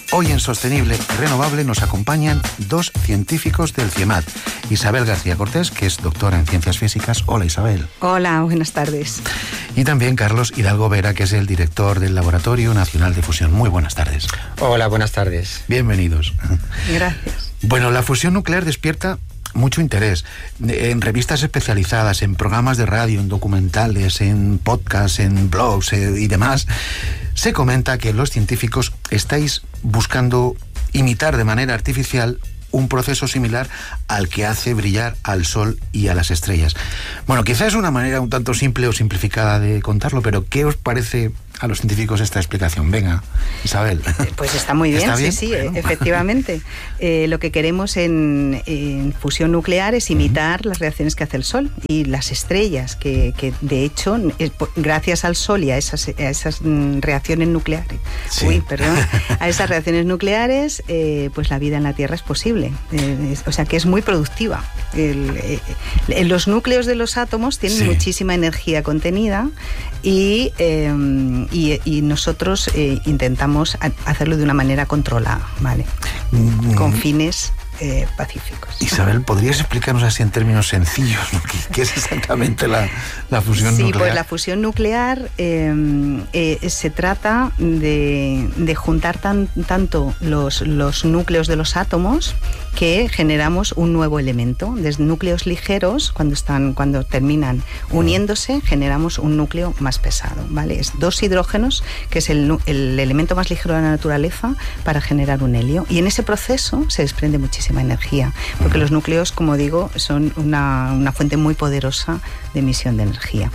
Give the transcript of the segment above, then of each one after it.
Hoy en Sostenible y Renovable nos acompañan dos científicos del CIEMAT. Isabel García Cortés, que es doctora en Ciencias Físicas. Hola, Isabel. Hola, buenas tardes. Y también Carlos Hidalgo Vera, que es el director del Laboratorio Nacional de Fusión. Muy buenas tardes. Hola, buenas tardes. Bienvenidos. Gracias. Bueno, la fusión nuclear despierta mucho interés en revistas especializadas, en programas de radio, en documentales, en podcasts, en blogs y demás. Se comenta que los científicos estáis buscando imitar de manera artificial un proceso similar al que hace brillar al Sol y a las estrellas. Bueno, quizás es una manera un tanto simple o simplificada de contarlo, pero ¿qué os parece a los científicos esta explicación? Venga, Isabel. Pues está muy bien, ¿Está bien? Sí, bueno. Efectivamente. Lo que queremos en fusión nuclear es imitar las reacciones que hace el Sol y las estrellas, que de hecho, gracias al Sol y a esas reacciones nucleares, sí. A esas reacciones nucleares, pues la vida en la Tierra es posible. O sea que es muy productiva. Los núcleos de los átomos tienen muchísima energía contenida y nosotros intentamos hacerlo de una manera controlada, ¿vale? Con fines pacíficos. Isabel, ¿podrías explicarnos así en términos sencillos qué es exactamente la fusión nuclear? Sí, pues la fusión nuclear se trata de juntar tanto los núcleos de los átomos que generamos un nuevo elemento. Desde núcleos ligeros, cuando terminan uniéndose, generamos un núcleo más pesado, ¿vale? Es dos hidrógenos, que es el elemento más ligero de la naturaleza, para generar un helio. Y en ese proceso se desprende muchísima energía, porque los núcleos, como digo, son una fuente muy poderosa de emisión de energía.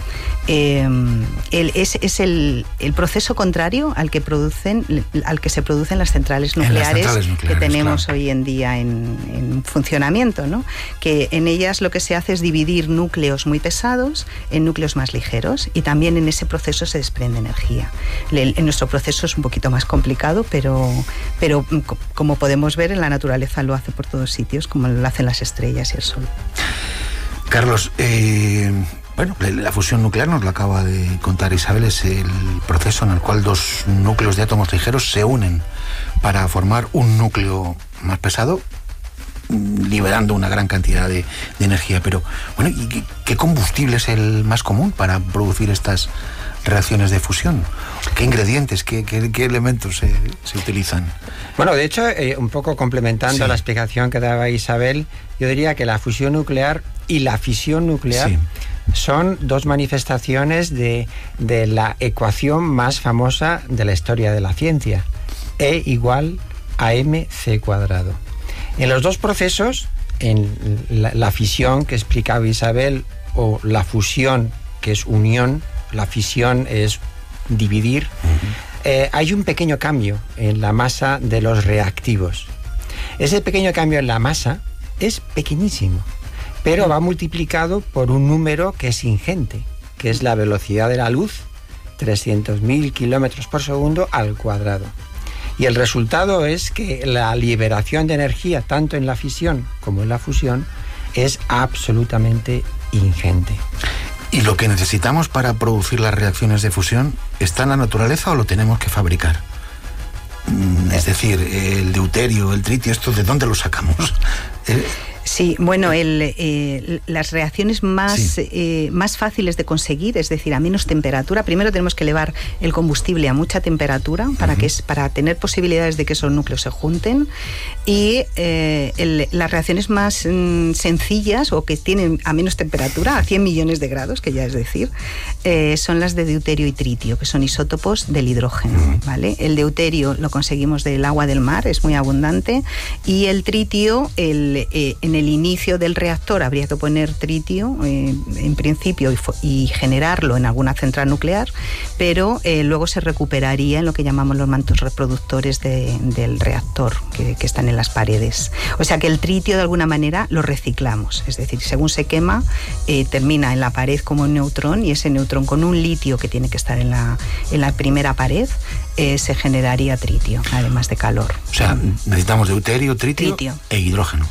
Es el proceso contrario al que se producen las centrales nucleares que tenemos hoy en día en funcionamiento, ¿no? Que en ellas lo que se hace es dividir núcleos muy pesados en núcleos más ligeros, y también en ese proceso se desprende energía. En nuestro proceso es un poquito más complicado, pero como podemos ver, en la naturaleza lo hace por todos sitios, como lo hacen las estrellas y el Sol. Carlos, bueno, la fusión nuclear nos lo acaba de contar Isabel, es el proceso en el cual dos núcleos de átomos ligeros se unen para formar un núcleo más pesado, liberando una gran cantidad de energía. Pero, bueno, ¿y qué combustible es el más común para producir estas reacciones de fusión? ¿Qué ingredientes, qué elementos se utilizan? Bueno, de hecho, un poco complementando la explicación que daba Isabel, yo diría que la fusión nuclear y la fisión nuclear son dos manifestaciones de la ecuación más famosa de la historia de la ciencia. E igual a mc². En los dos procesos, en la fisión que explicaba Isabel, o la fusión, que es unión, la fisión es dividir, hay un pequeño cambio en la masa de los reactivos. Ese pequeño cambio en la masa es pequeñísimo, pero va multiplicado por un número que es ingente, que es la velocidad de la luz, 300.000 kilómetros por segundo al cuadrado. Y el resultado es que la liberación de energía, tanto en la fisión como en la fusión, es absolutamente ingente. ¿Y lo que necesitamos para producir las reacciones de fusión está en la naturaleza o lo tenemos que fabricar? Es decir, el deuterio, el tritio, ¿esto de dónde lo sacamos? Sí, bueno, las reacciones más fáciles de conseguir, es decir, a menos temperatura. Primero tenemos que elevar el combustible a mucha temperatura para tener posibilidades de que esos núcleos se junten. Y las reacciones más sencillas, o que tienen a menos temperatura, a 100 millones de grados, que ya es decir, son las de deuterio y tritio, que son isótopos del hidrógeno, ¿vale? El deuterio lo conseguimos del agua del mar, es muy abundante, y el tritio, en el inicio del reactor habría que poner tritio en principio y generarlo en alguna central nuclear, pero luego se recuperaría en lo que llamamos los mantos reproductores del reactor, que están en las paredes. O sea que el tritio de alguna manera lo reciclamos, es decir, según se quema termina en la pared como un neutrón, y ese neutrón con un litio que tiene que estar en la primera pared se generaría tritio, además de calor. O sea, necesitamos deuterio, tritio e hidrógeno.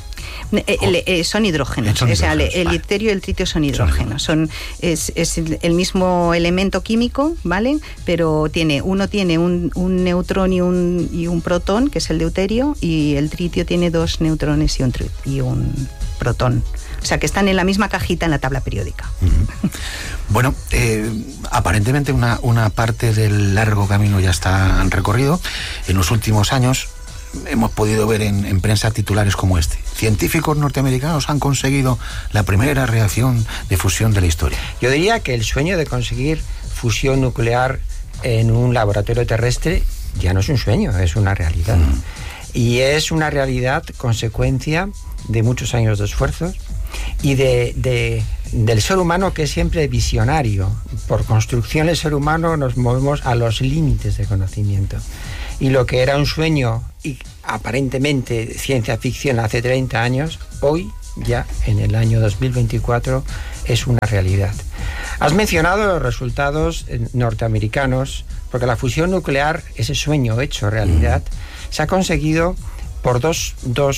Son hidrógenos. O sea, el deuterio y el tritio son hidrógenos. Es el mismo elemento químico, ¿vale? Pero uno tiene un neutrón y un protón, que es el deuterio, y el tritio tiene 2 neutrones y un protón. O sea, que están en la misma cajita en la tabla periódica. Bueno, aparentemente una parte del largo camino ya está recorrido. En los últimos años hemos podido ver en prensa titulares como este: científicos norteamericanos han conseguido la primera reacción de fusión de la historia. Yo diría que el sueño de conseguir fusión nuclear en un laboratorio terrestre ya no es un sueño, es una realidad. Y es una realidad consecuencia de muchos años de esfuerzos y del ser humano, que es siempre visionario. Por construcción, el ser humano nos movemos a los límites de conocimiento. Y lo que era un sueño y aparentemente ciencia ficción hace 30 años, hoy, ya en el año 2024, es una realidad. Has mencionado los resultados norteamericanos, porque la fusión nuclear, ese sueño hecho realidad, se ha conseguido por dos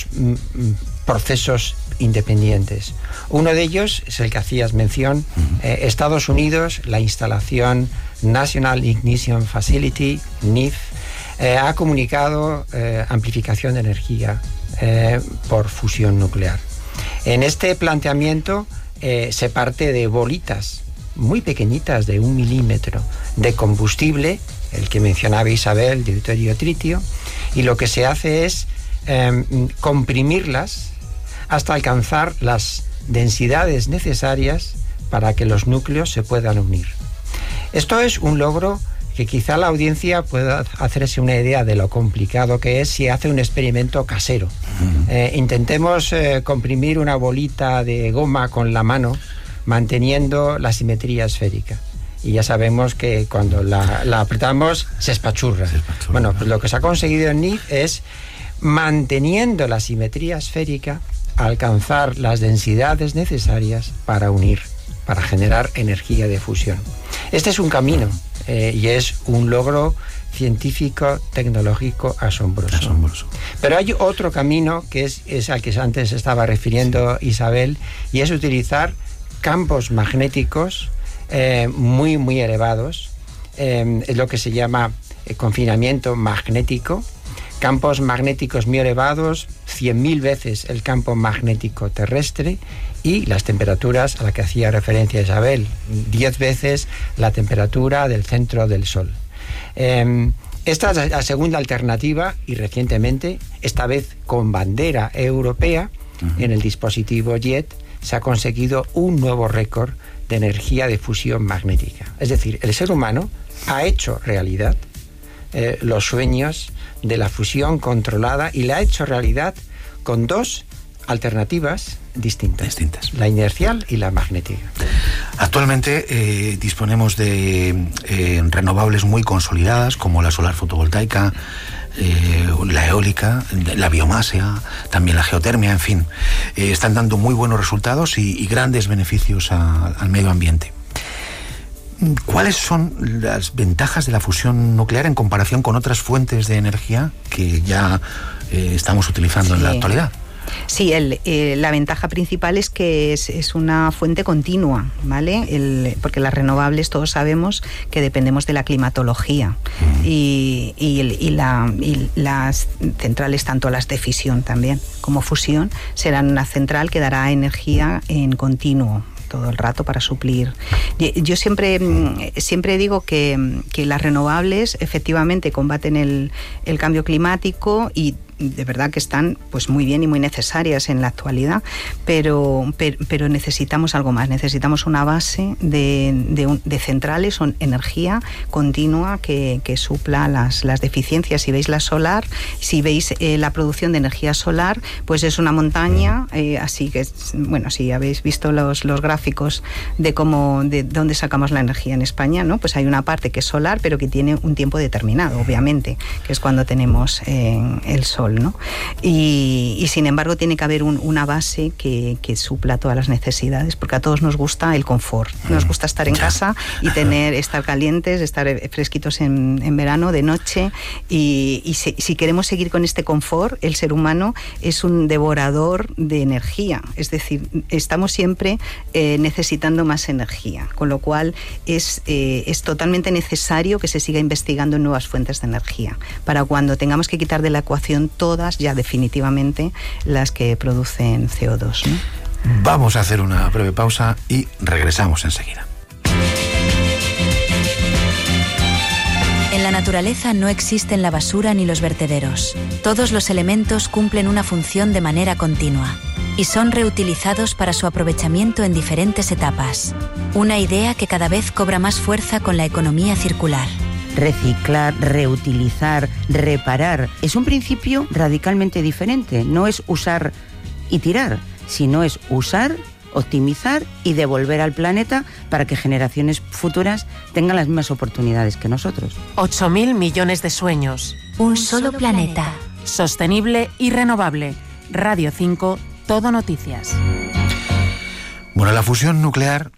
procesos independientes. Uno de ellos es el que hacías mención, Estados Unidos, la instalación National Ignition Facility, NIF, ha comunicado amplificación de energía por fusión nuclear. En este planteamiento se parte de bolitas muy pequeñitas de 1 milímetro de combustible, el que mencionaba Isabel, deuterio-tritio, y lo que se hace es comprimirlas hasta alcanzar las densidades necesarias para que los núcleos se puedan unir. Esto es un logro que quizá la audiencia pueda hacerse una idea de lo complicado que es si hace un experimento casero. Intentemos comprimir una bolita de goma con la mano, manteniendo la simetría esférica. Y ya sabemos que cuando la apretamos se espachurra. Bueno, pues lo que se ha conseguido en NIF es, manteniendo la simetría esférica, alcanzar las densidades necesarias para unir, para generar energía de fusión. Este es un camino y es un logro científico, tecnológico asombroso. Pero hay otro camino que es al que antes estaba refiriendo Isabel, y es utilizar campos magnéticos muy, muy elevados. Es lo que se llama confinamiento magnético. Campos magnéticos muy elevados, 100.000 veces el campo magnético terrestre, y las temperaturas a las que hacía referencia Isabel, 10 veces la temperatura del centro del Sol. Esta es la segunda alternativa, y recientemente, esta vez con bandera europea, en el dispositivo JET, se ha conseguido un nuevo récord de energía de fusión magnética. Es decir, el ser humano ha hecho realidad los sueños de la fusión controlada, y la ha hecho realidad con 2 alternativas distintas, la inercial y la magnética. Actualmente disponemos de renovables muy consolidadas, como la solar fotovoltaica, la eólica, la biomasa, también la geotermia, en fin. Están dando muy buenos resultados y grandes beneficios al medio ambiente. ¿Cuáles son las ventajas de la fusión nuclear en comparación con otras fuentes de energía que ya estamos utilizando en la actualidad? Sí, la ventaja principal es que es una fuente continua, ¿vale? Porque las renovables, todos sabemos que dependemos de la climatología, y las centrales, tanto las de fisión también como fusión, serán una central que dará energía en continuo todo el rato para suplir. Yo siempre digo que las renovables efectivamente combaten el cambio climático, y de verdad que están pues muy bien y muy necesarias en la actualidad, pero necesitamos algo más. Necesitamos una base de centrales o energía continua que supla las deficiencias. Si veis la solar, si veis la producción de energía solar, pues es una montaña, así que, bueno, si habéis visto los gráficos de dónde sacamos la energía en España, ¿no? Pues hay una parte que es solar, pero que tiene un tiempo determinado, obviamente, que es cuando tenemos el sol. sol, ¿no? Y sin embargo tiene que haber una base que supla todas las necesidades, porque a todos nos gusta el confort, nos gusta estar en casa y estar calientes, estar fresquitos en verano, de noche, y si queremos seguir con este confort, el ser humano es un devorador de energía, es decir, estamos siempre necesitando más energía, con lo cual es totalmente necesario que se siga investigando en nuevas fuentes de energía, para cuando tengamos que quitar de la ecuación todas, ya definitivamente, las que producen CO2, ¿no? Vamos a hacer una breve pausa y regresamos enseguida. En la naturaleza no existen la basura ni los vertederos. Todos los elementos cumplen una función de manera continua y son reutilizados para su aprovechamiento en diferentes etapas. Una idea que cada vez cobra más fuerza con la economía circular. Reciclar, reutilizar, reparar. Es un principio radicalmente diferente. No es usar y tirar, sino es usar, optimizar y devolver al planeta para que generaciones futuras tengan las mismas oportunidades que nosotros. 8.000 millones de sueños. Un solo planeta. Sostenible y renovable. Radio 5, Todo Noticias. Bueno, la fusión nuclear